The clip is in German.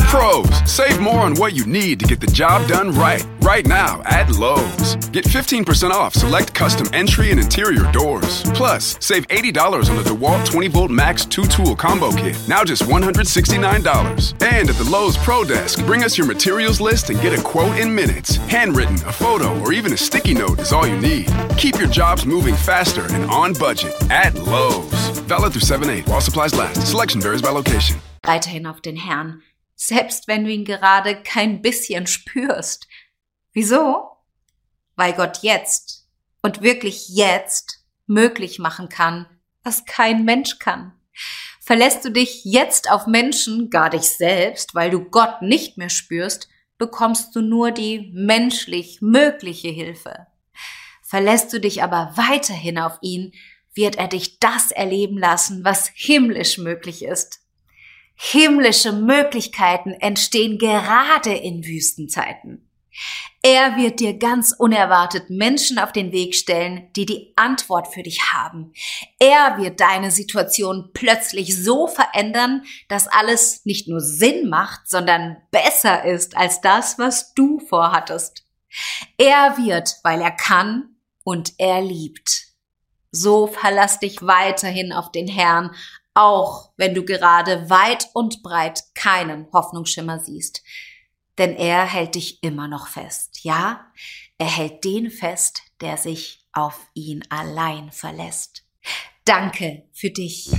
Pros, save more on what you need to get the job done right. Right now at Lowe's. Get 15% off select custom entry and interior doors. Plus, save $80 on the DeWalt 20-volt Max 2-tool combo kit. Now just $169. And at the Lowe's Pro Desk, bring us your materials list and get a quote in minutes. Handwritten, a photo, or even a sticky note is all you need. Keep your jobs moving faster and on budget at Lowe's. Valid through 7/8 while supplies last. Selection varies by location. Weiterhin auf den Herrn, selbst wenn du ihn gerade kein bisschen spürst. Wieso? Weil Gott jetzt und wirklich jetzt möglich machen kann, was kein Mensch kann. Verlässt du dich jetzt auf Menschen, gar dich selbst, weil du Gott nicht mehr spürst, bekommst du nur die menschlich mögliche Hilfe. Verlässt du dich aber weiterhin auf ihn, wird er dich das erleben lassen, was himmlisch möglich ist. Himmlische Möglichkeiten entstehen gerade in Wüstenzeiten. Er wird dir ganz unerwartet Menschen auf den Weg stellen, die die Antwort für dich haben. Er wird deine Situation plötzlich so verändern, dass alles nicht nur Sinn macht, sondern besser ist als das, was du vorhattest. Er wird, weil er kann und er liebt. So verlass dich weiterhin auf den Herrn, auch wenn du gerade weit und breit keinen Hoffnungsschimmer siehst. Denn er hält dich immer noch fest. Ja, er hält den fest, der sich auf ihn allein verlässt. Danke für dich.